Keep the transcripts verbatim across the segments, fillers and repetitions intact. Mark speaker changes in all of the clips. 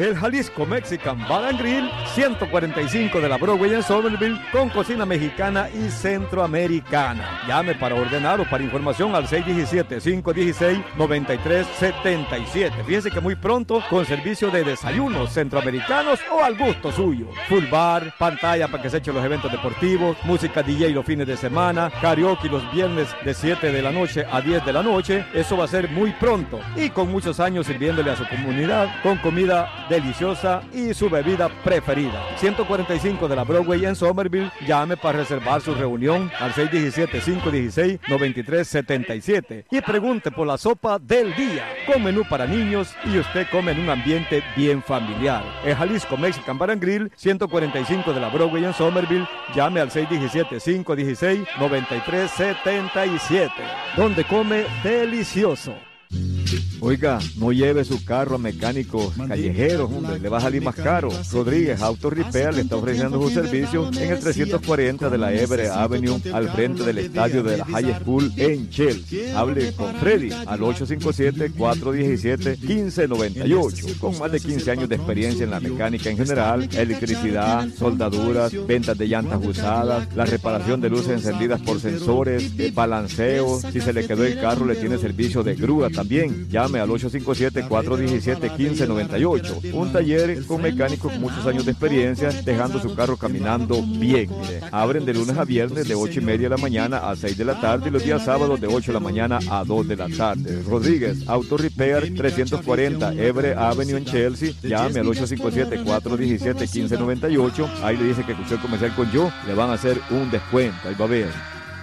Speaker 1: El Jalisco Mexican Bar and Grill, ciento cuarenta y cinco de la Broadway en Somerville, con cocina mexicana y centroamericana. Llame para ordenar o para información al seis uno siete, cinco uno seis, nueve tres siete siete. Fíjense que muy pronto con servicio de desayunos centroamericanos o al gusto suyo. Full bar, pantalla para que se echen los eventos deportivos, música D J los fines de semana, karaoke los viernes de siete de la noche a diez de la noche. Eso va a ser muy pronto y con muchos años sirviéndole a su comunidad con comida deliciosa y su bebida preferida. ciento cuarenta y cinco de la Broadway en Somerville. Llame para reservar su reunión al seis uno siete, cinco uno seis, nueve tres siete siete y pregunte por la sopa del día, con menú para niños y usted come en un ambiente bien familiar. El Jalisco Mexican Bar and Grill, ciento cuarenta y cinco de la Broadway en Somerville. Llame al seis uno siete, cinco uno seis, nueve tres siete siete, donde come delicioso. Oiga, no lleve su carro a mecánicos callejeros, hombre, le va a salir más caro. Rodríguez Auto Repair le está ofreciendo su servicio en el trescientos cuarenta de la Everett Avenue, al frente del estadio de la High School en Chelsea. Hable con Freddy al ocho cinco siete, cuatro uno siete, uno cinco nueve ocho. Con más de quince años de experiencia en la mecánica en general, electricidad, soldaduras, ventas de llantas usadas, la reparación de luces encendidas por sensores, eh, balanceo. Si se le quedó el carro, le tiene servicio de grúa también. Llame al ocho cinco siete, cuatro uno siete, uno cinco nueve ocho. Un taller con mecánicos con muchos años de experiencia, dejando su carro caminando bien. Mire, abren de lunes a viernes de ocho y media de la mañana a seis de la tarde y los días sábados de ocho de la mañana a dos de la tarde. Rodríguez Auto Repair, trescientos cuarenta Everett Avenue en Chelsea. Llame al ocho cinco siete, cuatro uno siete, uno cinco nueve ocho. Ahí le dice que escuchó el comercial con yo, le van a hacer un descuento. Ahí va a ver.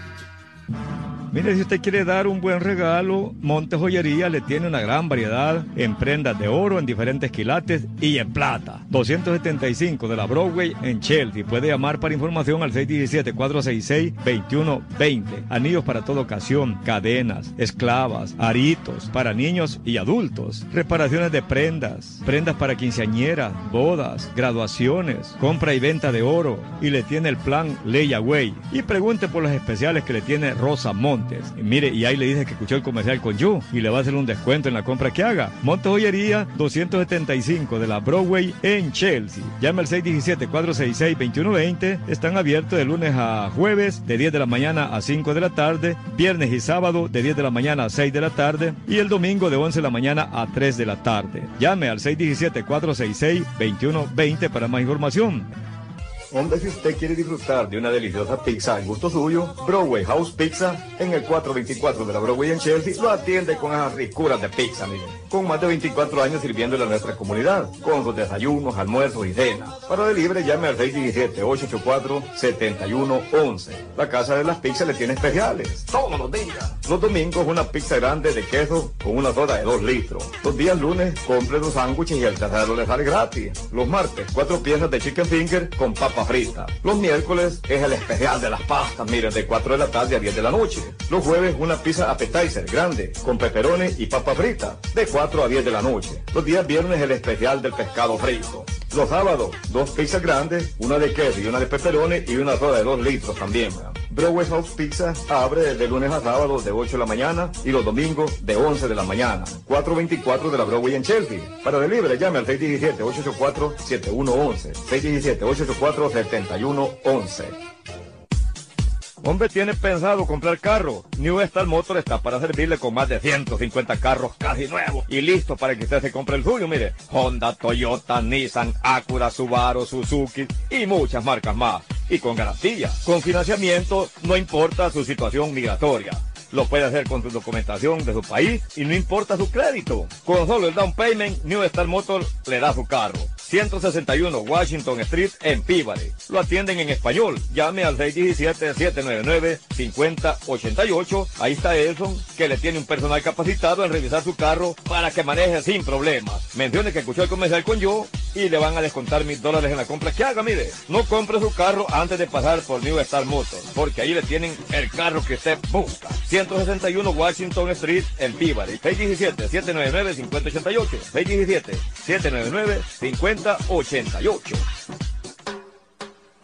Speaker 1: Mire, si usted quiere dar un buen regalo, Monte Joyería le tiene una gran variedad en prendas de oro en diferentes quilates y en plata. doscientos setenta y cinco de la Broadway en Chelsea. Puede llamar para información al seis uno siete, cuatro seis seis, dos uno dos cero. Anillos para toda ocasión, cadenas, esclavas, aritos para niños y adultos. Reparaciones de prendas, prendas para quinceañeras, bodas, graduaciones, compra y venta de oro. Y le tiene el plan Layaway. Y pregunte por los especiales que le tiene Rosa Montes. Y mire, y ahí le dice que escuchó el comercial con yo y le va a hacer un descuento en la compra que haga. Monte Joyería, doscientos setenta y cinco de la Broadway en Chelsea. Llame al seis uno siete, cuatro seis seis, dos uno dos cero. Están abiertos de lunes a jueves de diez de la mañana a cinco de la tarde, viernes y sábado de diez de la mañana a seis de la tarde y el domingo de once de la mañana a tres de la tarde. Llame al seis uno siete, cuatro seis seis, dos uno dos cero para más información. Hombre, si usted quiere disfrutar de una deliciosa pizza al gusto suyo, Broadway House Pizza, en el cuatrocientos veinticuatro de la Broadway en Chelsea, lo atiende con esas ricuras de pizza, miren. Con más de veinticuatro años sirviéndole a nuestra comunidad, con sus desayunos, almuerzos y cenas. Para delivery, llame al seis uno siete, ocho ocho cuatro, siete uno uno uno. La Casa de las Pizzas le tiene especiales, todos los días. Los domingos, una pizza grande de queso con una soda de dos litros. Los días lunes, compre dos sándwiches y el tercero le sale gratis. Los martes, cuatro piezas de chicken finger con papa frita. Los miércoles es el especial de las pastas, miren, de cuatro de la tarde a diez de la noche. Los jueves una pizza appetizer grande con pepperoni y papa frita de cuatro a diez de la noche. Los días viernes el especial del pescado frito. Los sábados dos pizzas grandes, una de queso y una de pepperoni y una soda de dos litros también. Broadway House Pizza abre de lunes a sábado de ocho de la mañana y los domingos de once de la mañana. cuatrocientos veinticuatro de la Broadway en Chelsea. Para delivery llame al seis uno siete, ocho ocho cuatro, siete uno uno uno. seis uno siete, ocho ocho cuatro, siete uno uno uno. Hombre, ¿tiene pensado comprar carro? New Star Motor está para servirle con más de ciento cincuenta carros casi nuevos y listo para que usted se compre el suyo. Mire, Honda, Toyota, Nissan, Acura, Subaru, Suzuki y muchas marcas más. Y con garantía, con financiamiento, no importa su situación migratoria. Lo puede hacer con su documentación de su país y no importa su crédito. Con solo el down payment, New Star Motor le da su carro. ciento sesenta y uno Washington Street en Peabody. Lo atienden en español. Llame al seis uno siete, siete nueve nueve, cinco cero ocho ocho. Ahí está Edson, que le tiene un personal capacitado en revisar su carro para que maneje sin problemas. Mencione que escuchó el comercial con yo y le van a descontar mil dólares en la compra que haga. Mire, no compre su carro antes de pasar por New Star Motor, porque ahí le tienen el carro que usted busca. ciento sesenta y uno Washington Street en Peabody. seis uno siete, siete nueve nueve, cinco cero ocho ocho. seis uno siete, siete nueve nueve, cinco cero ocho ocho.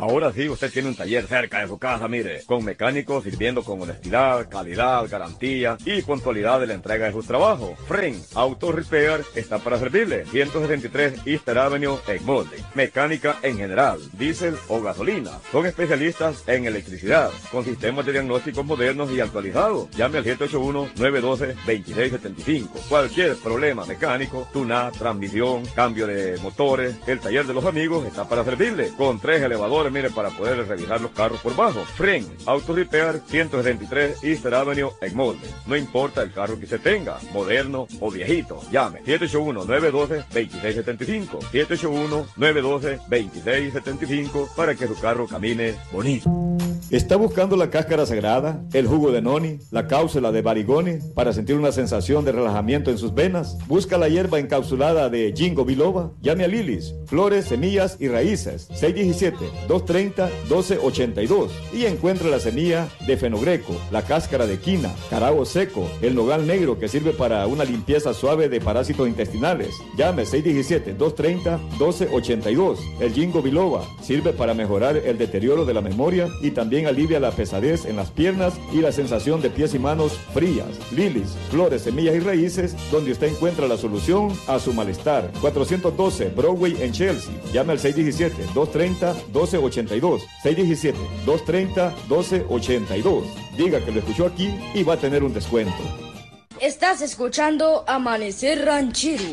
Speaker 1: Ahora sí, usted tiene un taller cerca de su casa, mire, con mecánicos sirviendo con honestidad, calidad, garantía y puntualidad de la entrega de sus trabajos. Fren Auto Repair está para servirle. ciento sesenta y tres Easter Avenue en Molden. Mecánica en general, diésel o gasolina. Son especialistas en electricidad, con sistemas de diagnósticos modernos y actualizados. Llame al siete ocho uno, nueve uno dos, dos seis siete cinco. Cualquier problema mecánico, tuna, transmisión, cambio de motores, el taller de los amigos está para servirle. Con tres elevadores, mire, para poder revisar los carros por bajo. Fren Auto Repair, ciento sesenta y tres Easter Avenue en Molden. No importa el carro que usted tenga, moderno o viejito. Llame siete ocho uno, nueve uno dos, dos seis siete cinco. siete ocho uno, nueve uno dos, dos seis siete cinco para que su carro camine bonito. ¿Está buscando la cáscara sagrada, el jugo de noni, la cápsula de barigoni para sentir una sensación de relajamiento en sus venas? Busca la hierba encapsulada de Ginkgo biloba. Llame a Lilis, flores, semillas y raíces. seis uno siete, dos tres cero, uno dos ocho dos y encuentre la semilla de fenogreco, la cáscara de quina, carago seco, el nogal negro que sirve para una limpieza suave de parásitos intestinales. Llame seis uno siete, dos tres cero, uno dos ocho dos. El Ginkgo biloba sirve para mejorar el deterioro de la memoria y también alivia la pesadez en las piernas y la sensación de pies y manos frías. Lilis, flores, semillas y raíces, donde usted encuentra la solución a su malestar. cuatrocientos doce Broadway en Chelsea. Llame al seis uno siete, dos tres cero, uno dos ocho dos. seis uno siete, dos tres cero, uno dos ocho dos. Diga que lo escuchó aquí y va a tener un descuento.
Speaker 2: Estás escuchando Amanecer Ranchero.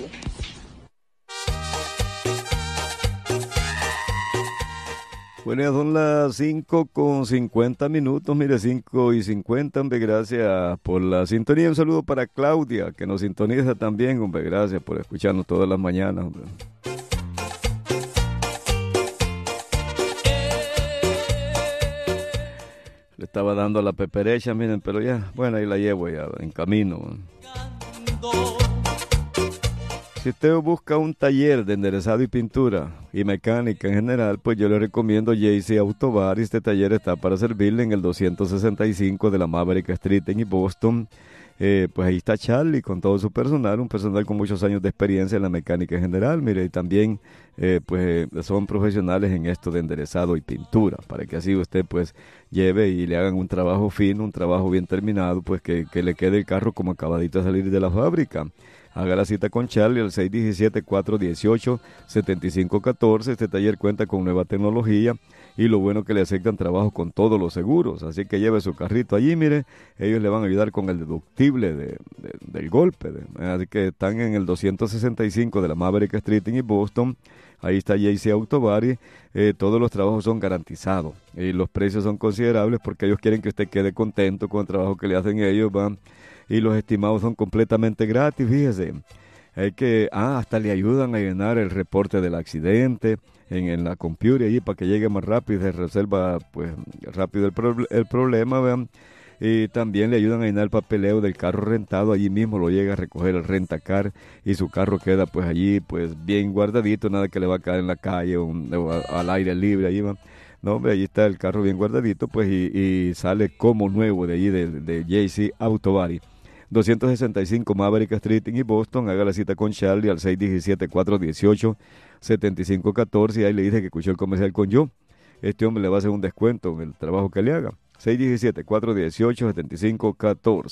Speaker 1: Bueno, ya son las cinco con cincuenta minutos, mire, cinco y cincuenta, hombre, gracias por la sintonía. Un saludo para Claudia, que nos sintoniza también, hombre, gracias por escucharnos todas las mañanas, hombre. Le estaba dando la peperecha, miren, pero ya, bueno, ahí la llevo ya, en camino. Si usted busca un taller de enderezado y pintura y mecánica en general, pues yo le recomiendo J C Auto Bar. Este taller está para servirle en el doscientos sesenta y cinco de la Maverick Street en Boston. Eh, pues ahí está Charlie con todo su personal, un personal con muchos años de experiencia en la mecánica en general. Mire, y también eh, pues son profesionales en esto de enderezado y pintura, para que así usted pues lleve y le hagan un trabajo fino, un trabajo bien terminado, pues que, que le quede el carro como acabadito de salir de la fábrica. Haga la cita con Charlie al seis uno siete, cuatro uno ocho, siete cinco uno cuatro. Este taller cuenta con nueva tecnología y lo bueno que le aceptan trabajo con todos los seguros. Así que lleve su carrito allí, mire, ellos le van a ayudar con el deductible de, de, del golpe. De, así que están en el doscientos sesenta y cinco de la Maverick Street en Boston. Ahí está J C Auto Bar y eh, todos los trabajos son garantizados. Y los precios son considerables porque ellos quieren que usted quede contento con el trabajo que le hacen ellos, van. Y los estimados son completamente gratis, fíjese. Hay que, ah, hasta le ayudan a llenar el reporte del accidente en, en la computer ahí para que llegue más rápido y se resuelva pues rápido el, pro, el problema, vean. Y también le ayudan a llenar el papeleo del carro rentado, allí mismo lo llega a recoger el rentacar y su carro queda pues allí pues bien guardadito, nada que le va a caer en la calle o, un, o a, al aire libre, allí va. No, hombre, allí está el carro bien guardadito pues y, y sale como nuevo de allí de, de J C Auto Body. doscientos sesenta y cinco Maverick Street en Boston. Haga la cita con Charlie al seis uno siete, cuatro uno ocho, siete cinco uno cuatro y ahí le dice que escuchó el comercial con yo. Este hombre le va a hacer un descuento en el trabajo que le haga. seis uno siete, cuatro uno ocho, siete cinco uno cuatro.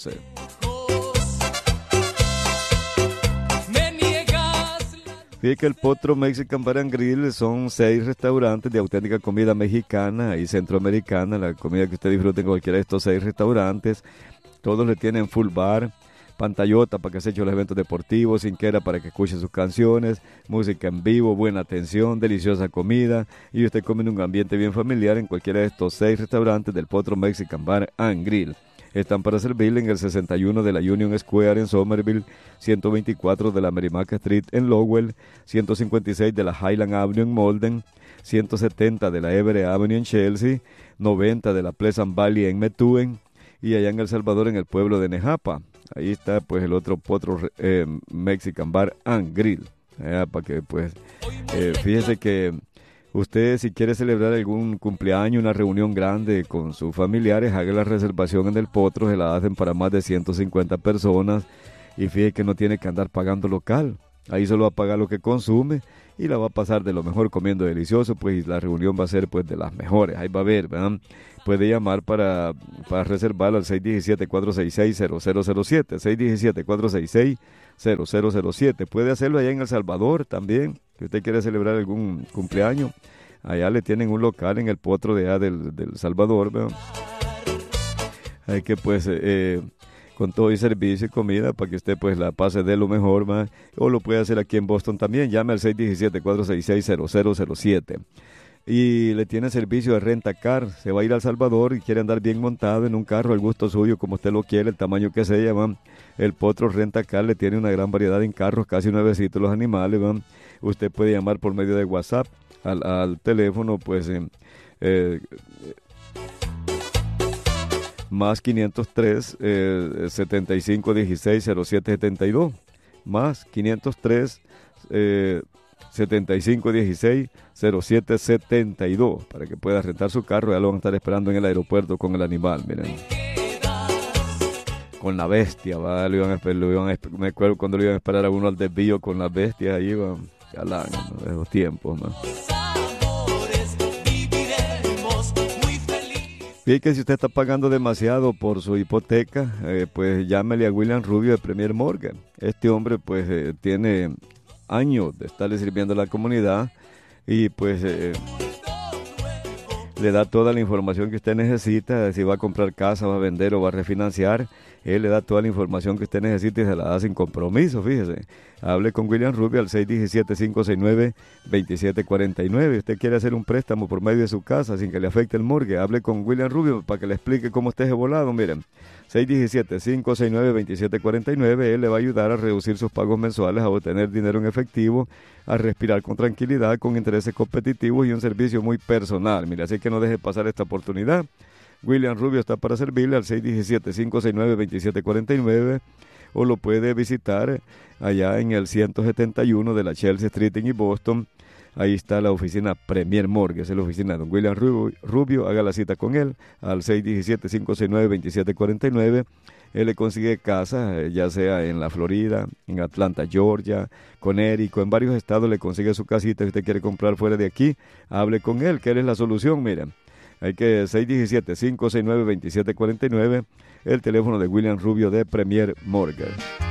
Speaker 1: Fíjate que el Potro Mexican Bar and Grill son seis restaurantes de auténtica comida mexicana y centroamericana, la comida que usted disfrute en cualquiera de estos seis restaurantes. Todos le tienen full bar, pantallota para que se eche los eventos deportivos, cinquera para que escuche sus canciones, música en vivo, buena atención, deliciosa comida y usted come en un ambiente bien familiar en cualquiera de estos seis restaurantes del Potro Mexican Bar and Grill. Están para servirle en el sesenta y uno de la Union Square en Somerville, ciento veinticuatro de la Merrimack Street en Lowell, ciento cincuenta y seis de la Highland Avenue en Malden, ciento setenta de la Everett Avenue en Chelsea, noventa de la Pleasant Valley en Methuen y allá en El Salvador en el pueblo de Nejapa. Ahí está pues el otro Potro eh, Mexican Bar and Grill. Eh, para que pues eh, fíjese que usted si quiere celebrar algún cumpleaños, una reunión grande con sus familiares, haga la reservación en el Potro, se la hacen para más de ciento cincuenta personas y fíjese que no tiene que andar pagando local. Ahí solo va a pagar lo que consume y la va a pasar de lo mejor comiendo delicioso, pues y la reunión va a ser pues de las mejores. Ahí va a ver, ¿verdad? Puede llamar para, para reservarlo al seis uno siete, cuatro seis seis, cero cero cero siete, seis uno siete, cuatro seis seis, cero cero cero siete. Puede hacerlo allá en El Salvador también, si usted quiere celebrar algún cumpleaños. Allá le tienen un local en el Potro de allá del, del Salvador, ¿verdad? Hay que pues... Eh, con todo y servicio y comida para que usted pues la pase de lo mejor, más, o lo puede hacer aquí en Boston también. Llame al seis uno siete, cuatro seis seis, cero cero cero siete. Y le tiene servicio de renta car. Se va a ir a El Salvador y quiere andar bien montado en un carro, al gusto suyo, como usted lo quiere, el tamaño que sea, man. El Potro Renta Car le tiene una gran variedad en carros, casi nuevecitos los animales, man. Usted puede llamar por medio de WhatsApp al, al teléfono, pues, eh, eh, más quinientos tres, eh, setenta y cinco dieciséis, cero siete setenta y dos, más quinientos tres, eh, setenta y cinco dieciséis, cero siete setenta y dos, para que pueda rentar su carro. Ya lo van a estar esperando en el aeropuerto con el animal, miren. Con la bestia, ¿va? Lo iban a esperar, lo iban a, me acuerdo cuando lo iban a esperar a uno al desvío con las bestias, ahí iban, galán, ¿no? De esos tiempos, ¿no? Bien, que si usted está pagando demasiado por su hipoteca, eh, pues llámele a William Rubio de Premier Mortgage. Este hombre pues eh, tiene años de estarle sirviendo a la comunidad y pues eh, le da toda la información que usted necesita, si va a comprar casa, va a vender o va a refinanciar. Él le da toda la información que usted necesita y se la da sin compromiso, fíjese. Hable con William Rubio al seis uno siete, cinco seis nueve, dos siete cuatro nueve. Usted quiere hacer un préstamo por medio de su casa sin que le afecte el mortgage. Hable con William Rubio para que le explique cómo esté ese volado. Miren, seis uno siete, cinco seis nueve, dos siete cuatro nueve. Él le va a ayudar a reducir sus pagos mensuales, a obtener dinero en efectivo, a respirar con tranquilidad, con intereses competitivos y un servicio muy personal. Mire, así que no deje pasar esta oportunidad. William Rubio está para servirle al seis uno siete, cinco seis nueve, dos siete cuatro nueve, o lo puede visitar allá en el ciento setenta y uno de la Chelsea Street en Boston. Ahí está la oficina Premier Mortgage, es la oficina de don William Rubio, Rubio. Haga la cita con él al seis uno siete, cinco seis nueve, dos siete cuatro nueve. Él le consigue casa, ya sea en la Florida, en Atlanta, Georgia, Connecticut, en varios estados le consigue su casita. Si usted quiere comprar fuera de aquí, hable con él, que él es la solución, miren. Hay que seis uno siete, cinco seis nueve, dos siete cuatro nueve, el teléfono de William Rubio de Premier Mortgage.